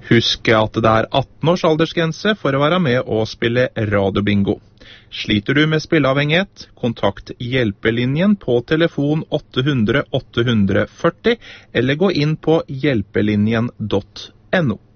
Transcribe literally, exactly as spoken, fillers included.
Husk at det er atten års aldersgrense for å være med og spille radiobingo. Sliter du med spilleavhengighet, kontakt hjelpelinjen på telefon åtte hundre åtte hundre førti, eller gå inn på hjelpelinjen punktum no.